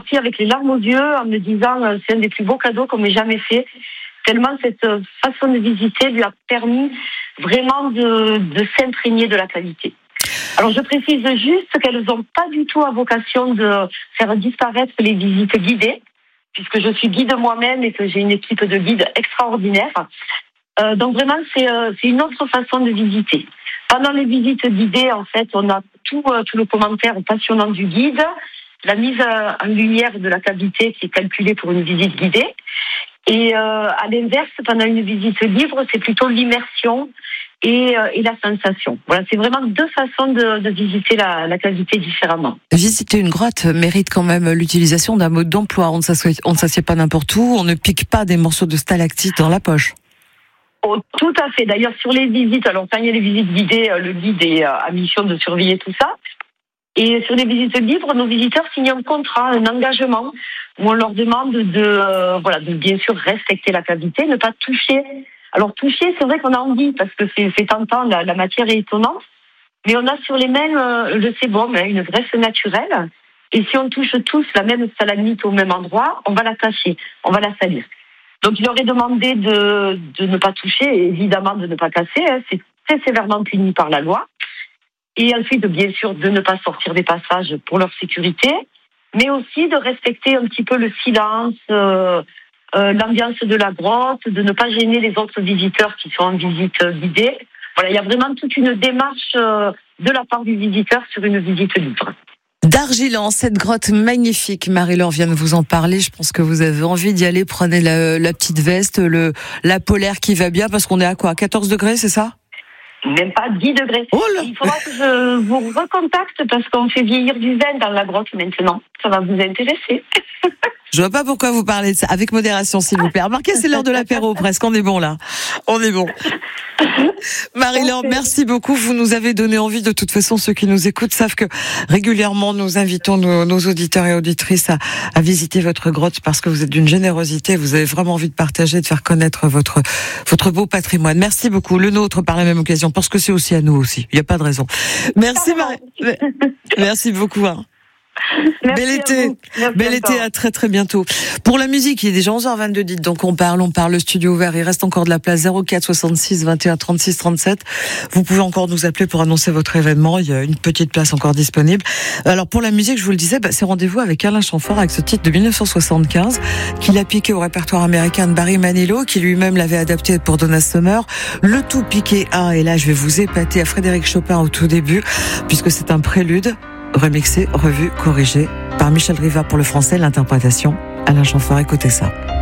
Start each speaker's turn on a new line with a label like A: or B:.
A: sortie avec les larmes aux yeux en me disant c'est un des plus beaux cadeaux qu'on m'ait jamais fait. Tellement cette façon de visiter lui a permis vraiment de s'imprégner de la qualité. Alors je précise juste qu'elles n'ont pas du tout à vocation de faire disparaître les visites guidées, puisque je suis guide moi-même et que j'ai une équipe de guides extraordinaire. Donc vraiment c'est une autre façon de visiter. Pendant les visites guidées, en fait, on a tout le commentaire passionnant du guide, la mise en lumière de la qualité qui est calculée pour une visite guidée. Et à l'inverse, pendant une visite libre, c'est plutôt l'immersion et la sensation. Voilà, c'est vraiment deux façons de visiter la qualité différemment.
B: Visiter une grotte mérite quand même l'utilisation d'un mode d'emploi. On ne s'assied pas n'importe où, on ne pique pas des morceaux de stalactite dans la poche.
A: Oh, tout à fait. D'ailleurs, sur les visites, alors quand il y a les visites guidées, le guide est à mission de surveiller tout ça. Et sur les visites libres, nos visiteurs signent un contrat, un engagement, où on leur demande de bien sûr respecter la qualité, ne pas toucher. Alors toucher, c'est vrai qu'on a envie, parce que c'est tentant, la matière est étonnante, mais on a sur les mains le sébum, une graisse naturelle, et si on touche tous la même stalamite au même endroit, on va la tâcher, on va la salir. Donc il leur est demandé de ne pas toucher, et évidemment de ne pas casser, c'est très sévèrement puni par la loi. Et ensuite, bien sûr, de ne pas sortir des passages pour leur sécurité, mais aussi de respecter un petit peu le silence, l'ambiance de la grotte, de ne pas gêner les autres visiteurs qui sont en visite guidée. Voilà, il y a vraiment toute une démarche de la part du visiteur sur une visite libre.
B: D'Argilan, cette grotte magnifique, Marie-Laure vient de vous en parler, je pense que vous avez envie d'y aller, prenez la petite veste, la polaire qui va bien, parce qu'on est à quoi, 14 degrés, c'est ça ?
A: Même pas 10 degrés.
B: Oh là.
A: Il faudra que je vous recontacte parce qu'on fait vieillir du vin dans la grotte maintenant. Ça va vous intéresser.
B: Je vois pas pourquoi vous parlez de ça. Avec modération, s'il vous plaît. Remarquez, c'est l'heure de l'apéro presque. On est bon là. On est bon. Marie-Laure, merci beaucoup. Vous nous avez donné envie. De toute façon, ceux qui nous écoutent savent que régulièrement, nous invitons nos auditeurs et auditrices à visiter votre grotte parce que vous êtes d'une générosité. Vous avez vraiment envie de partager, de faire connaître votre beau patrimoine. Merci beaucoup. Le nôtre par la même occasion parce que c'est aussi à nous aussi. Il n'y a pas de raison. Merci Marie. Merci beaucoup.
A: Merci
B: Bel été, à très très bientôt. Pour la musique, il est déjà 11h22, dites donc on parle, le studio ouvert, il reste encore de la place, 04 66 21 36 37. Vous pouvez encore nous appeler pour annoncer votre événement, il y a une petite place encore disponible. Alors pour la musique, je vous le disais, c'est rendez-vous avec Alain Chamfort avec ce titre de 1975 qu'il a piqué au répertoire américain de Barry Manilow, qui lui-même l'avait adapté pour Donna Summer. Le tout piqué et là je vais vous épater à Frédéric Chopin au tout début, puisque c'est un prélude remixé, revu, corrigé par Michel Riva pour le français, l'interprétation Alain Chamfort, écoutez ça.